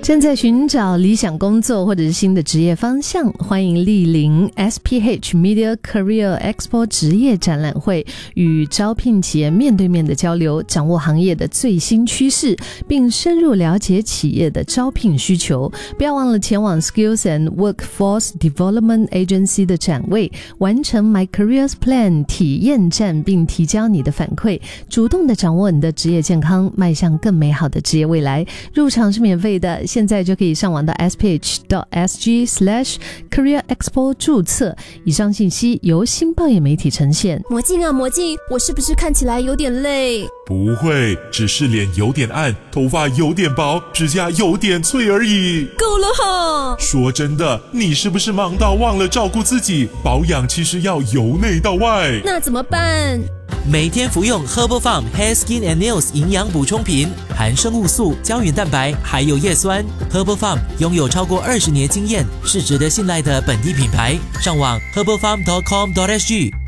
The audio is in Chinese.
正在寻找理想工作或者是新的职业方向，欢迎莅临 SPH Media Career Expo 职业展览会，与招聘企业面对面的交流，掌握行业的最新趋势，并深入了解企业的招聘需求。不要忘了前往 Skills and Workforce Development Agency 的展位，完成 My Careers Plan 体验站，并提交你的反馈，主动的掌握你的职业健康，迈向更美好的职业未来。入场是免费的，现在就可以上网到 sph.sg/Career Expo 注册。以上信息由新报业媒体呈现。 魔镜啊魔镜，我是不是看起来有点累？ 不会，只是脸有点暗，头发有点薄，指甲有点脆而已。 够了哈！ 说真的，你是不是忙到忘了照顾自己？保养其实要由内到外。 那怎么办？ 每天服用 Herbal Farm Hair Skin and Nails 营养补充品，含生物素、胶原蛋白还有叶酸。Herbal Farm 拥有超过20年经验，是值得信赖的本地品牌。上网 herbalfarm.com.sg